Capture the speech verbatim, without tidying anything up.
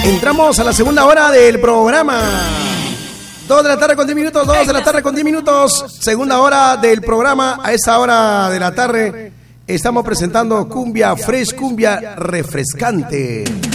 Entramos a la segunda hora del programa. Dos de la tarde con diez minutos, dos de la tarde con diez minutos. Segunda hora del programa. A esa hora de la tarde estamos presentando cumbia fresh, cumbia refrescante.